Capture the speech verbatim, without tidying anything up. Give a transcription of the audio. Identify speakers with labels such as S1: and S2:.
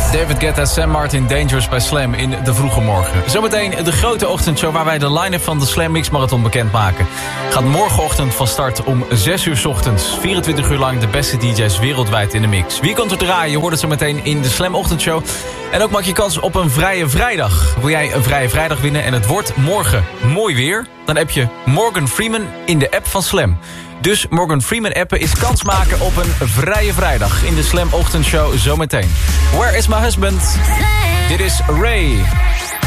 S1: David Guetta, Sam Martin, Dangerous bij Slam in de vroege morgen. Zometeen de grote ochtendshow waar wij de line-up van de Slam Mix Marathon bekendmaken. Gaat morgenochtend van start om zes uur 's ochtends. vierentwintig uur lang de beste D J's wereldwijd in de mix. Wie komt er draaien? Je hoort het zo meteen in de Slam ochtendshow. En ook maak je kans op een vrije vrijdag. Wil jij een vrije vrijdag winnen en het wordt morgen mooi weer? Dan heb je Morgan Freeman in de app van Slam. Dus Morgan Freeman appen is kans maken op een vrije vrijdag in de Slam ochtendshow zometeen. Where is my husband? Dit is Ray.